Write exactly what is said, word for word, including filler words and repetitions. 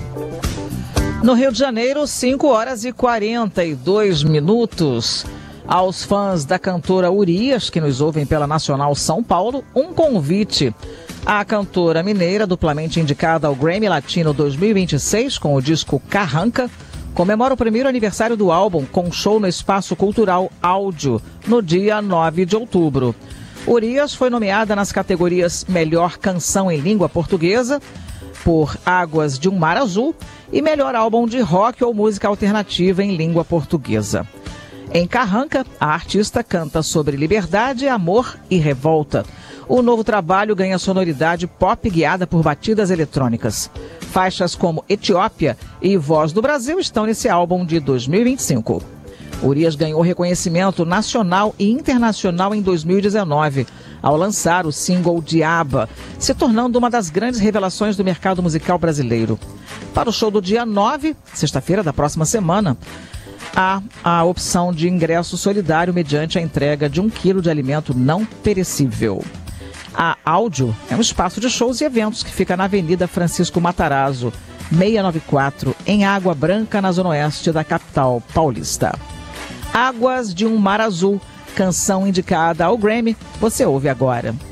No Rio de Janeiro, cinco horas e quarenta e dois minutos. Aos fãs da cantora Urias, que nos ouvem pela Nacional São Paulo, um convite. A cantora mineira, duplamente indicada ao Grammy Latino dois mil e vinte e seis com o disco Carranca, comemora o primeiro aniversário do álbum com show no Espaço Cultural Áudio, no dia nove de outubro. Urias foi nomeada nas categorias Melhor Canção em Língua Portuguesa, por Águas de um Mar Azul, e Melhor Álbum de Rock ou Música Alternativa em Língua Portuguesa. Em Carranca, a artista canta sobre liberdade, amor e revolta. O novo trabalho ganha sonoridade pop guiada por batidas eletrônicas. Faixas como Etiópia e Voz do Brasil estão nesse álbum de dois mil e vinte e cinco. Urias ganhou reconhecimento nacional e internacional em dois mil e dezenove, ao lançar o single Diaba, se tornando uma das grandes revelações do mercado musical brasileiro. Para o show do dia nove, sexta-feira da próxima semana, há a opção de ingresso solidário mediante a entrega de um quilo de alimento não perecível. A Áudio é um espaço de shows e eventos que fica na Avenida Francisco Matarazzo, seiscentos e noventa e quatro, em Água Branca, na zona oeste da capital paulista. Águas de um Mar Azul, canção indicada ao Grammy, você ouve agora.